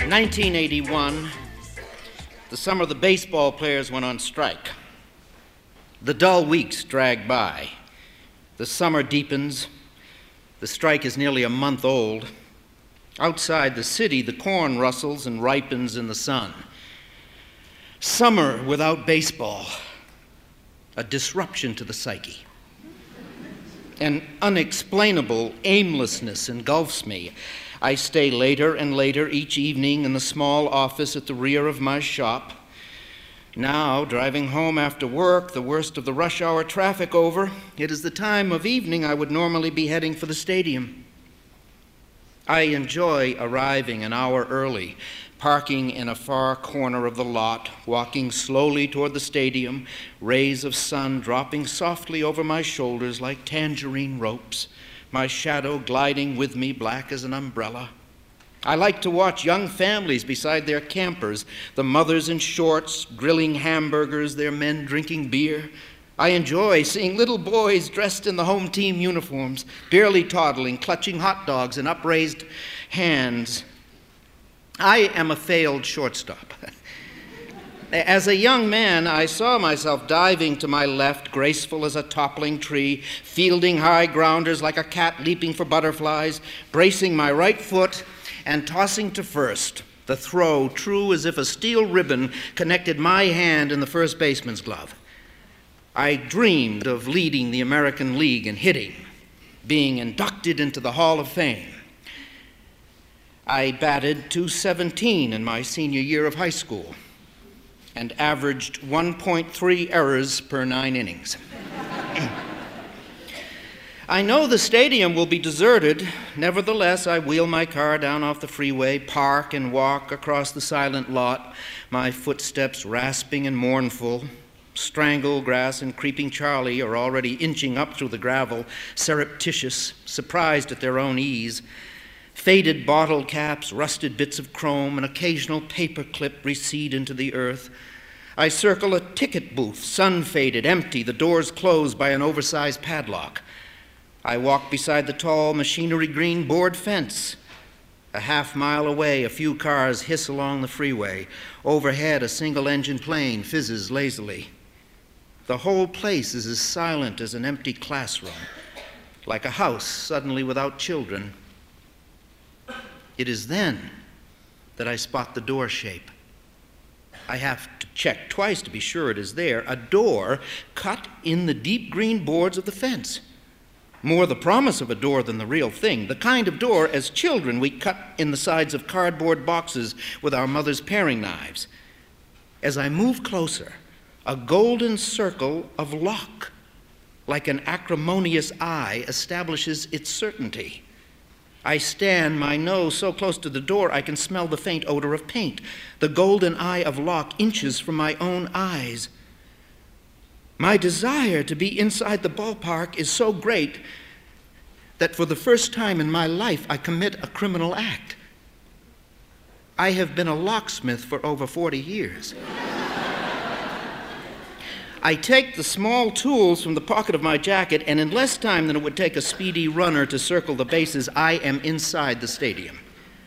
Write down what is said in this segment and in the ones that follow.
1981, the summer the baseball players went on strike. The dull weeks drag by. The summer deepens. The strike is nearly a month old. Outside the city, the corn rustles and ripens in the sun. Summer without baseball, a disruption to the psyche. An unexplainable aimlessness engulfs me. I stay later and later each evening in the small office at the rear of my shop. Now, driving home after work, the worst of the rush hour traffic over, it is the time of evening I would normally be heading for the stadium. I enjoy arriving an hour early, parking in a far corner of the lot, walking slowly toward the stadium, rays of sun dropping softly over my shoulders like tangerine ropes, my shadow gliding with me black as an umbrella. I like to watch young families beside their campers, the mothers in shorts grilling hamburgers, their men drinking beer. I enjoy seeing little boys dressed in the home team uniforms, barely toddling, clutching hot dogs in upraised hands. I am a failed shortstop. As a young man, I saw myself diving to my left, graceful as a toppling tree, fielding high grounders like a cat leaping for butterflies, bracing my right foot and tossing to first, the throw true as if a steel ribbon connected my hand and the first baseman's glove. I dreamed of leading the American League in hitting, being inducted into the Hall of Fame. I batted .217 in my senior year of high school and averaged 1.3 errors per 9 innings. I know the stadium will be deserted. Nevertheless, I wheel my car down off the freeway, park and walk across the silent lot, my footsteps rasping and mournful. Strangle Grass and Creeping Charlie are already inching up through the gravel, surreptitious, surprised at their own ease. Faded bottle caps, rusted bits of chrome, an occasional paper clip recede into the earth. I circle a ticket booth, sun-faded, empty, the doors closed by an oversized padlock. I walk beside the tall, machinery-green board fence. A half-mile away, a few cars hiss along the freeway. Overhead, a single-engine plane fizzes lazily. The whole place is as silent as an empty classroom, like a house suddenly without children. It is then that I spot the door shape. I have to check twice to be sure it is there. A door cut in the deep green boards of the fence. More the promise of a door than the real thing. The kind of door, as children, we cut in the sides of cardboard boxes with our mother's paring knives. As I move closer, a golden circle of lock, like an acrimonious eye, establishes its certainty. I stand, my nose so close to the door I can smell the faint odor of paint. The golden eye of lock inches from my own eyes. My desire to be inside the ballpark is so great that for the first time in my life I commit a criminal act. I have been a locksmith for over 40 years. I take the small tools from the pocket of my jacket, and in less time than it would take a speedy runner to circle the bases, I am inside the stadium.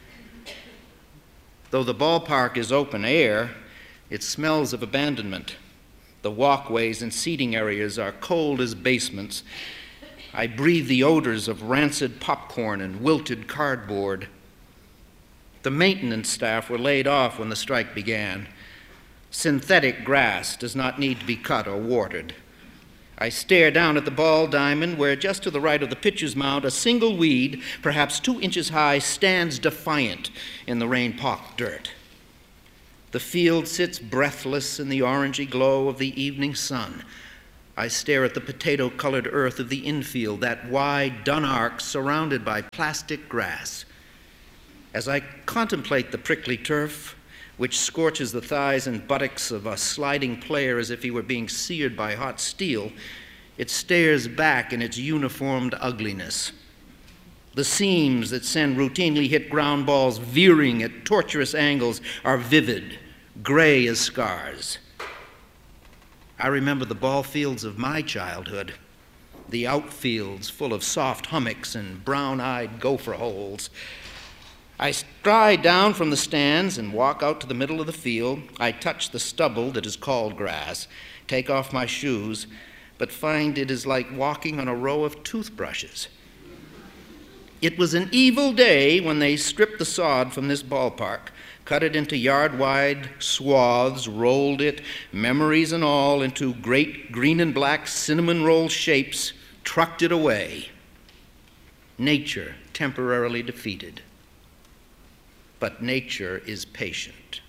Though the ballpark is open air, it smells of abandonment. The walkways and seating areas are cold as basements. I breathe the odors of rancid popcorn and wilted cardboard. The maintenance staff were laid off when the strike began. Synthetic grass does not need to be cut or watered. I stare down at the ball diamond where just to the right of the pitcher's mound a single weed, perhaps 2 inches high, stands defiant in the rain-pocked dirt. The field sits breathless in the orangey glow of the evening sun. I stare at the potato-colored earth of the infield, that wide dun arc surrounded by plastic grass. As I contemplate the prickly turf, which scorches the thighs and buttocks of a sliding player as if he were being seared by hot steel, it stares back in its uniformed ugliness. The seams that send routinely hit ground balls veering at tortuous angles are vivid, gray as scars. I remember the ball fields of my childhood, the outfields full of soft hummocks and brown-eyed gopher holes. I stride down from the stands and walk out to the middle of the field. I touch the stubble that is called grass, take off my shoes, but find it is like walking on a row of toothbrushes. It was an evil day when they stripped the sod from this ballpark, cut it into yard-wide swaths, rolled it, memories and all, into great green and black cinnamon roll shapes, trucked it away. Nature temporarily defeated. But nature is patient.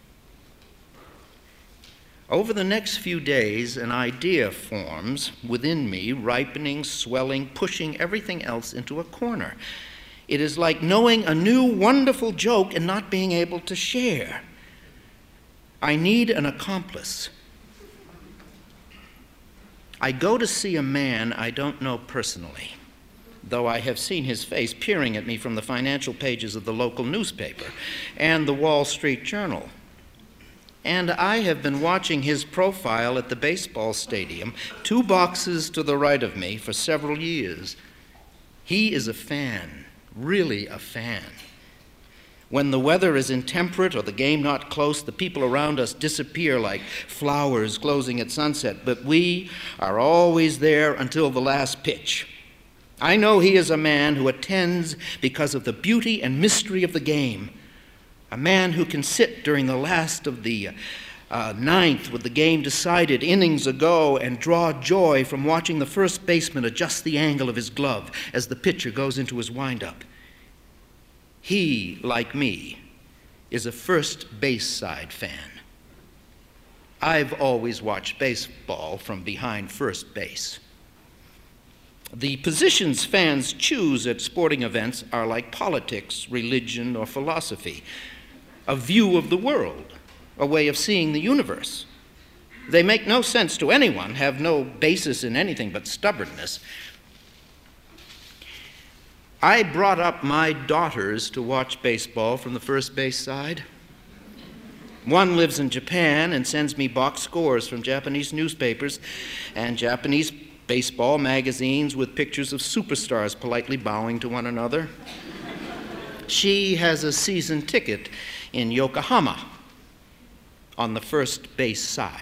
Over the next few days, an idea forms within me, ripening, swelling, pushing everything else into a corner. It is like knowing a new wonderful joke and not being able to share. I need an accomplice. I go to see a man I don't know personally, though I have seen his face peering at me from the financial pages of the local newspaper and the Wall Street Journal. And I have been watching his profile at the baseball stadium, 2 boxes to the right of me, for several years. He is a fan, really a fan. When the weather is intemperate or the game not close, the people around us disappear like flowers closing at sunset, but we are always there until the last pitch. I know he is a man who attends because of the beauty and mystery of the game. A man who can sit during the last of the ninth with the game decided innings ago and draw joy from watching the first baseman adjust the angle of his glove as the pitcher goes into his windup. He, like me, is a first base side fan. I've always watched baseball from behind first base. The positions fans choose at sporting events are like politics, religion, or philosophy. A view of the world, a way of seeing the universe. They make no sense to anyone, have no basis in anything but stubbornness. I brought up my daughters to watch baseball from the first base side. One lives in Japan and sends me box scores from Japanese newspapers and Japanese baseball magazines with pictures of superstars politely bowing to one another. She has a season ticket in Yokohama on the first base side.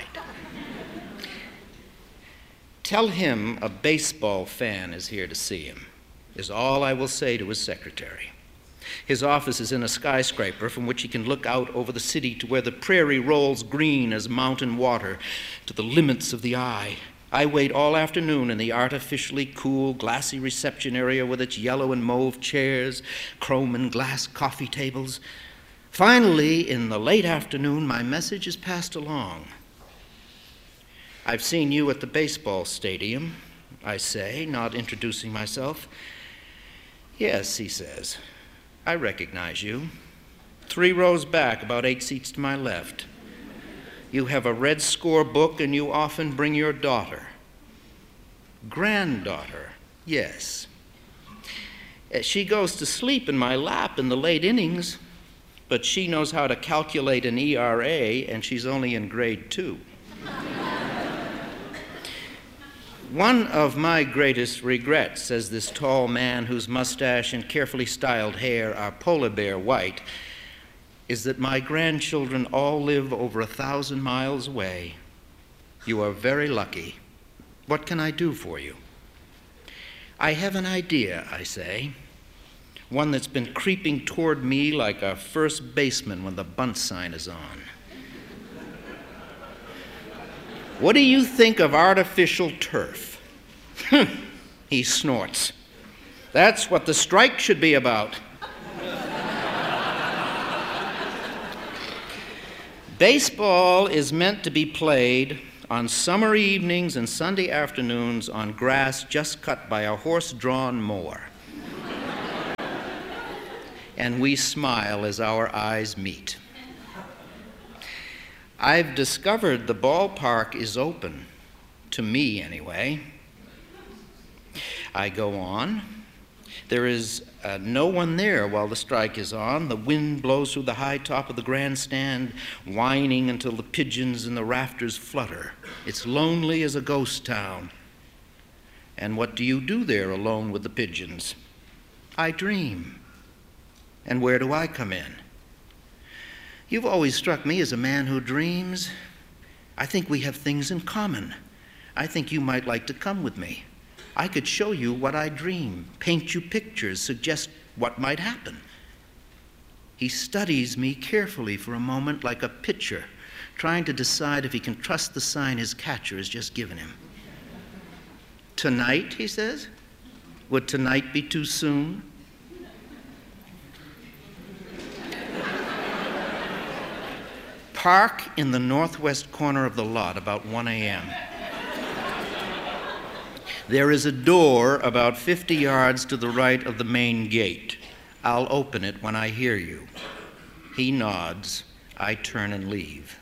Tell him a baseball fan is here to see him, is all I will say to his secretary. His office is in a skyscraper from which he can look out over the city to where the prairie rolls green as mountain water to the limits of the eye. I wait all afternoon in the artificially cool, glassy reception area with its yellow and mauve chairs, chrome and glass coffee tables. Finally, in the late afternoon, my message is passed along. I've seen you at the baseball stadium, I say, not introducing myself. Yes, he says, I recognize you. 3 rows back, about 8 seats to my left. You have a red score book and you often bring your daughter. Granddaughter, yes. She goes to sleep in my lap in the late innings, but she knows how to calculate an ERA and she's only in grade 2. One of my greatest regrets, says this tall man whose mustache and carefully styled hair are polar bear white, is that my grandchildren all live over 1,000 miles away. You are very lucky. What can I do for you? I have an idea, I say, one that's been creeping toward me like a first baseman when the bunt sign is on. What do you think of artificial turf? He snorts. That's what the strike should be about. Baseball is meant to be played on summer evenings and Sunday afternoons on grass just cut by a horse-drawn mower. And we smile as our eyes meet. I've discovered the ballpark is open, to me anyway. I go on. There is no one there while the strike is on. The wind blows through the high top of the grandstand, whining until the pigeons in the rafters flutter. It's lonely as a ghost town. And what do you do there alone with the pigeons? I dream. And where do I come in? You've always struck me as a man who dreams. I think we have things in common. I think you might like to come with me. I could show you what I dream, paint you pictures, suggest what might happen. He studies me carefully for a moment like a pitcher, trying to decide if he can trust the sign his catcher has just given him. Tonight, he says? Would tonight be too soon? Park in the northwest corner of the lot about 1 a.m. There is a door about 50 yards to the right of the main gate. I'll open it when I hear you. He nods. I turn and leave.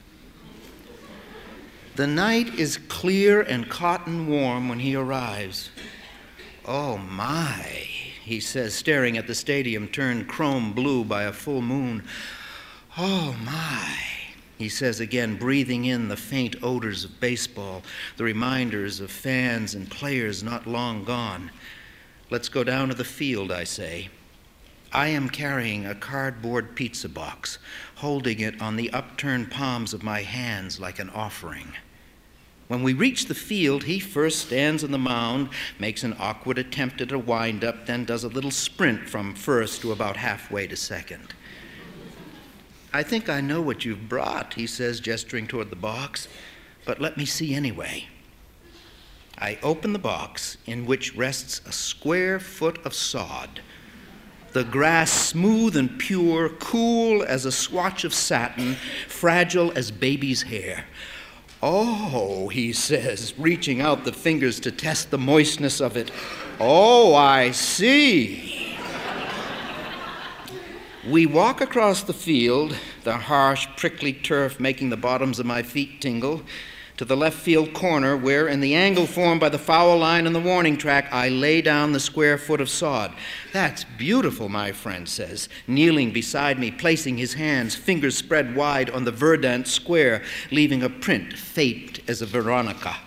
The night is clear and cotton warm when he arrives. Oh my, he says, staring at the stadium turned chrome blue by a full moon. Oh my, he says again, breathing in the faint odors of baseball, the reminders of fans and players not long gone. Let's go down to the field, I say. I am carrying a cardboard pizza box, holding it on the upturned palms of my hands like an offering. When we reach the field, he first stands on the mound, makes an awkward attempt at a wind-up, then does a little sprint from first to about halfway to second. I think I know what you've brought, he says, gesturing toward the box, but let me see anyway. I open the box, in which rests a square foot of sod. The grass smooth and pure, cool as a swatch of satin, fragile as baby's hair. Oh, he says, reaching out the fingers to test the moistness of it. Oh, I see. We walk across the field, the harsh, prickly turf making the bottoms of my feet tingle, to the left field corner where, in the angle formed by the foul line and the warning track, I lay down the square foot of sod. That's beautiful, my friend says, kneeling beside me, placing his hands, fingers spread wide on the verdant square, leaving a print faint as a Veronica.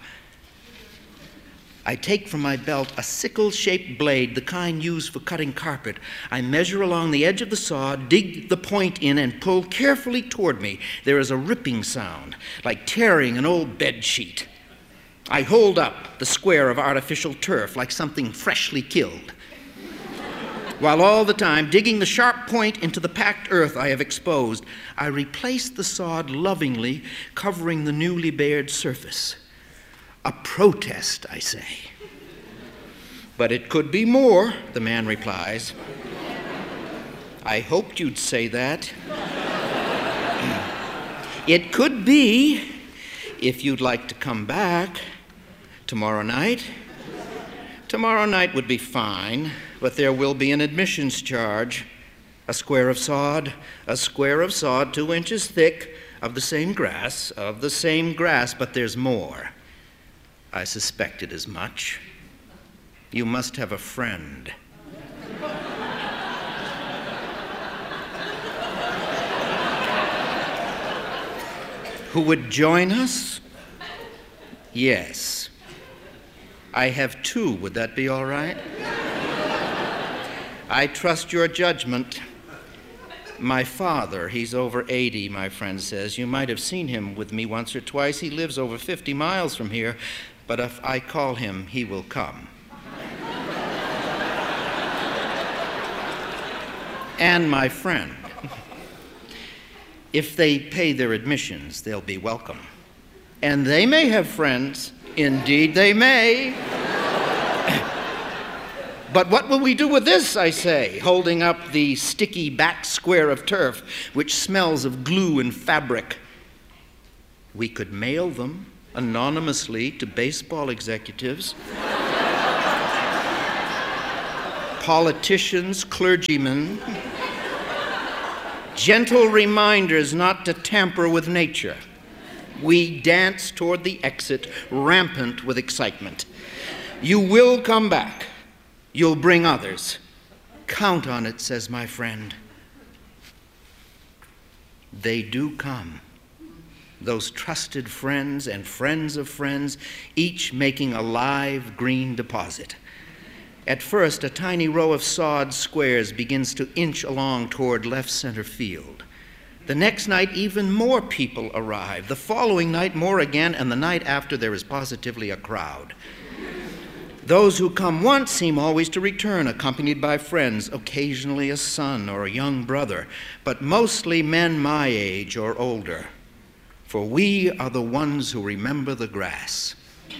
I take from my belt a sickle-shaped blade, the kind used for cutting carpet. I measure along the edge of the sod, dig the point in, and pull carefully toward me. There is a ripping sound, like tearing an old bed sheet. I hold up the square of artificial turf like something freshly killed, while all the time digging the sharp point into the packed earth I have exposed. I replace the sod lovingly, covering the newly bared surface. A protest, I say. But it could be more, the man replies. I hoped you'd say that. It could be, if you'd like to come back tomorrow night. Tomorrow night would be fine, but there will be an admissions charge. A square of sod, 2 inches thick, of the same grass, but there's more. I suspected as much. You must have a friend. Who would join us? Yes. I have 2. Would that be all right? I trust your judgment. My father, he's over 80, my friend says. You might have seen him with me once or twice. He lives over 50 miles from here. But if I call him, he will come. And my friend, if they pay their admissions, they'll be welcome. And they may have friends. Indeed, they may. But what will we do with this, I say, holding up the sticky back square of turf, which smells of glue and fabric? We could mail them anonymously to baseball executives, politicians, clergymen, gentle reminders not to tamper with nature. We dance toward the exit, rampant with excitement. You will come back. You'll bring others. Count on it, says my friend. They do come. Those trusted friends and friends of friends, each making a live green deposit. At first, a tiny row of sawed squares begins to inch along toward left center field. The next night, even more people arrive. The following night, more again, and the night after, there is positively a crowd. Those who come once seem always to return, accompanied by friends, occasionally a son or a young brother, but mostly men my age or older. For we are the ones who remember the grass.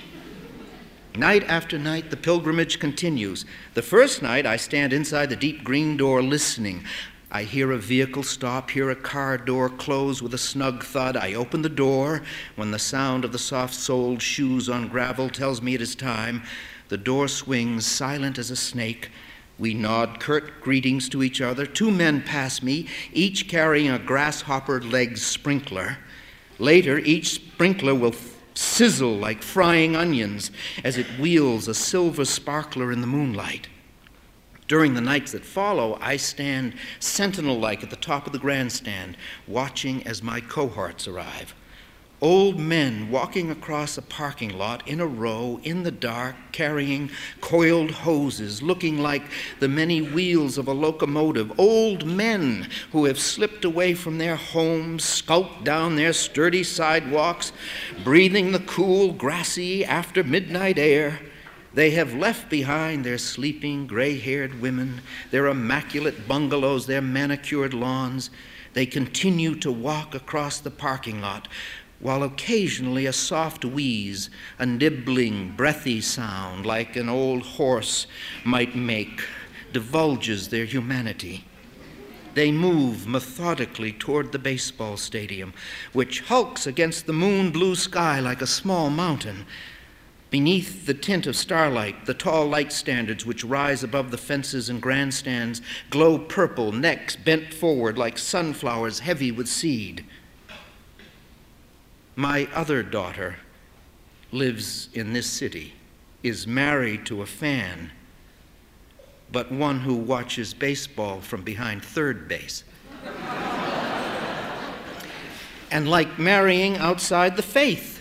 Night after night, the pilgrimage continues. The first night, I stand inside the deep green door listening. I hear a vehicle stop, hear a car door close with a snug thud. I open the door when the sound of the soft-soled shoes on gravel tells me it is time. The door swings, silent as a snake. We nod curt greetings to each other. 2 men pass me, each carrying a grasshopper-legged sprinkler. Later, each sprinkler will sizzle like frying onions as it wheels a silver sparkler in the moonlight. During the nights that follow, I stand sentinel-like at the top of the grandstand, watching as my cohorts arrive. Old men walking across a parking lot in a row, in the dark, carrying coiled hoses, looking like the many wheels of a locomotive. Old men who have slipped away from their homes, skulked down their sturdy sidewalks, breathing the cool, grassy, after-midnight air. They have left behind their sleeping, gray-haired women, their immaculate bungalows, their manicured lawns. They continue to walk across the parking lot, while occasionally a soft wheeze, a nibbling, breathy sound like an old horse might make, divulges their humanity. They move methodically toward the baseball stadium, which hulks against the moon-blue sky like a small mountain. Beneath the tint of starlight, the tall light standards which rise above the fences and grandstands glow purple, necks bent forward like sunflowers heavy with seed. My other daughter lives in this city, is married to a fan, but one who watches baseball from behind third base. And like marrying outside the faith,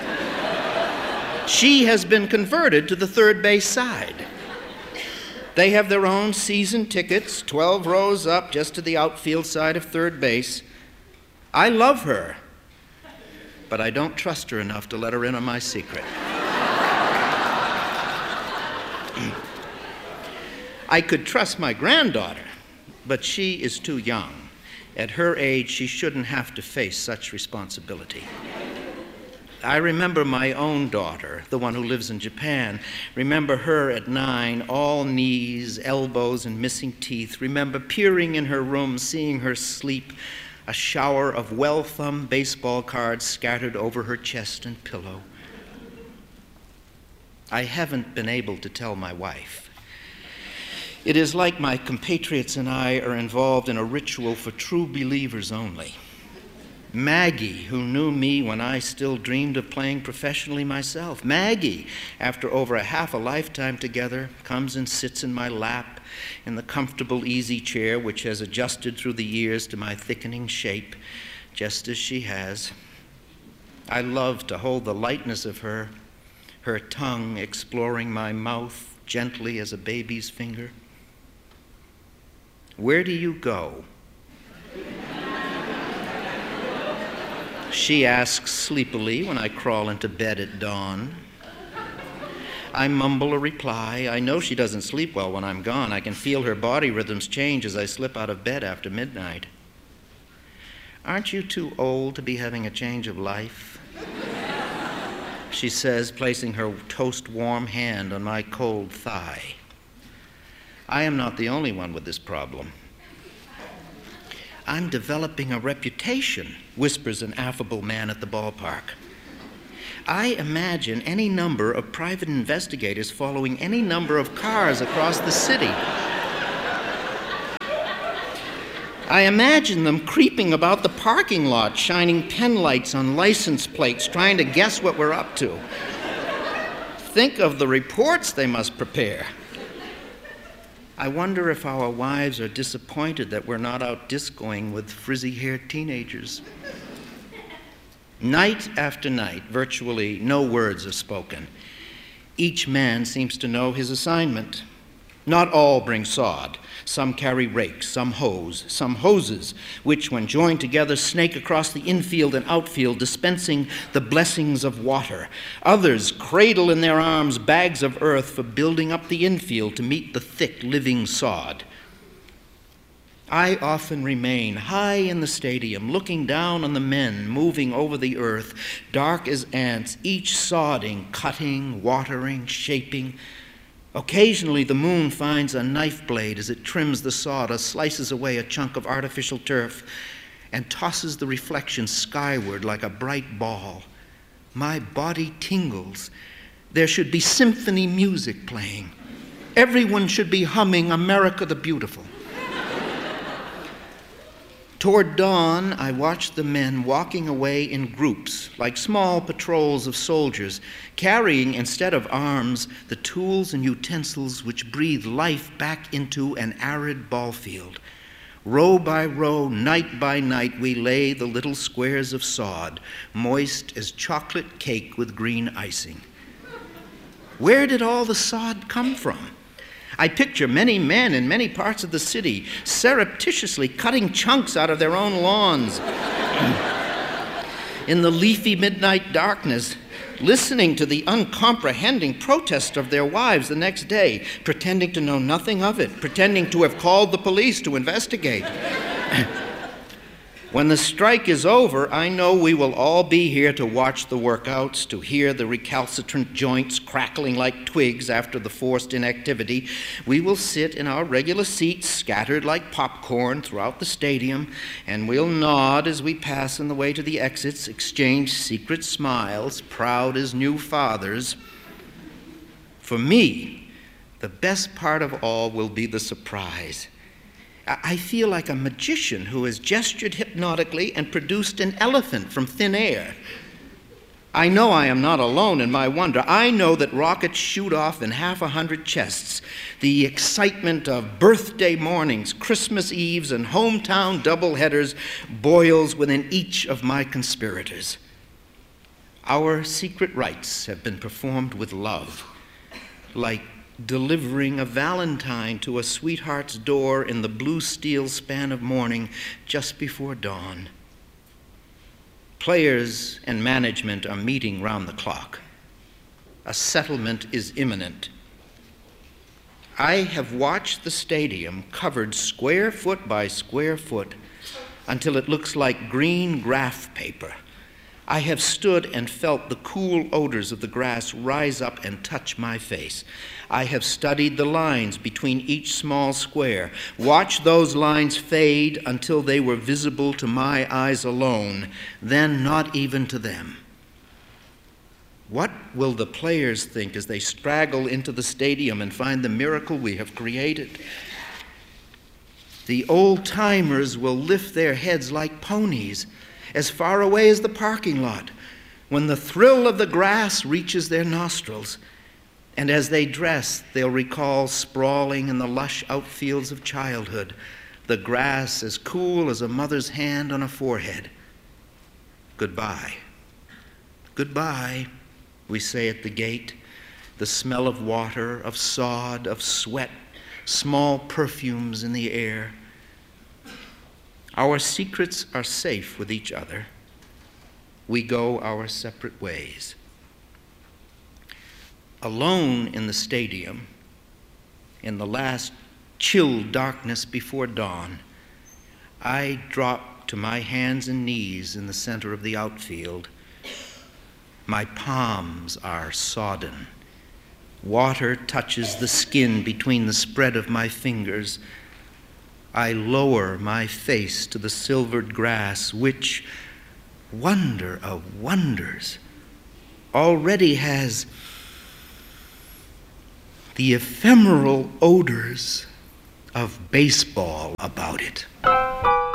she has been converted to the third base side. They have their own season tickets, 12 rows up just to the outfield side of third base. I love her, but I don't trust her enough to let her in on my secret. I could trust my granddaughter, but she is too young. At her age, she shouldn't have to face such responsibility. I remember my own daughter, the one who lives in Japan. Remember her at 9, all knees, elbows, and missing teeth. Remember peering in her room, seeing her sleep, a shower of well-thumbed baseball cards scattered over her chest and pillow. I haven't been able to tell my wife. It is like my compatriots and I are involved in a ritual for true believers only. Maggie, who knew me when I still dreamed of playing professionally myself. Maggie, after over half a lifetime together, comes and sits in my lap in the comfortable easy chair which has adjusted through the years to my thickening shape, just as she has. I love to hold the lightness of her tongue exploring my mouth gently as a baby's finger. Where do you go? She asks sleepily when I crawl into bed at dawn. I mumble a reply. I know she doesn't sleep well when I'm gone. I can feel her body rhythms change as I slip out of bed after midnight. Aren't you too old to be having a change of life? She says, placing her toast-warm hand on my cold thigh. I am not the only one with this problem. I'm developing a reputation, whispers an affable man at the ballpark. I imagine any number of private investigators following any number of cars across the city. I imagine them creeping about the parking lot, shining pen lights on license plates, trying to guess what we're up to. Think of the reports they must prepare. I wonder if our wives are disappointed that we're not out discoing with frizzy-haired teenagers. Night after night, virtually no words are spoken. Each man seems to know his assignment. Not all bring sod. Some carry rakes, some hoes, some hoses, which, when joined together, snake across the infield and outfield, dispensing the blessings of water. Others cradle in their arms bags of earth for building up the infield to meet the thick, living sod. I often remain high in the stadium, looking down on the men moving over the earth, dark as ants, each sodding, cutting, watering, shaping. Occasionally the moon finds a knife blade as it trims the sod or slices away a chunk of artificial turf and tosses the reflection skyward like a bright ball. My body tingles. There should be symphony music playing. Everyone should be humming America the Beautiful. Toward dawn, I watched the men walking away in groups, like small patrols of soldiers, carrying, instead of arms, the tools and utensils which breathe life back into an arid ball field. Row by row, night by night, we lay the little squares of sod, moist as chocolate cake with green icing. Where did all the sod come from? I picture many men in many parts of the city surreptitiously cutting chunks out of their own lawns in the leafy midnight darkness, listening to the uncomprehending protest of their wives the next day, pretending to know nothing of it, pretending to have called the police to investigate. When the strike is over, I know we will all be here to watch the workouts, to hear the recalcitrant joints crackling like twigs after the forced inactivity. We will sit in our regular seats, scattered like popcorn throughout the stadium, and we'll nod as we pass on the way to the exits, exchange secret smiles, proud as new fathers. For me, the best part of all will be the surprise. I feel like a magician who has gestured hypnotically and produced an elephant from thin air. I know I am not alone in my wonder. I know that rockets shoot off in 100 chests. The excitement of birthday mornings, Christmas Eves, and hometown doubleheaders boils within each of my conspirators. Our secret rites have been performed with love, like delivering a valentine to a sweetheart's door in the blue steel span of morning just before dawn. Players and management are meeting round the clock. A settlement is imminent. I have watched the stadium covered square foot by square foot until it looks like green graph paper. I have stood and felt the cool odors of the grass rise up and touch my face. I have studied the lines between each small square, watched those lines fade until they were visible to my eyes alone, then not even to them. What will the players think as they straggle into the stadium and find the miracle we have created? The old-timers will lift their heads like ponies as far away as the parking lot when the thrill of the grass reaches their nostrils. And as they dress, they'll recall sprawling in the lush outfields of childhood, the grass as cool as a mother's hand on a forehead. Goodbye. Goodbye, we say at the gate, the smell of water, of sod, of sweat, small perfumes in the air. Our secrets are safe with each other. We go our separate ways. Alone in the stadium, in the last chill darkness before dawn, I drop to my hands and knees in the center of the outfield. My palms are sodden. Water touches the skin between the spread of my fingers. I lower my face to the silvered grass, which, wonder of wonders, already has the ephemeral odors of baseball about it.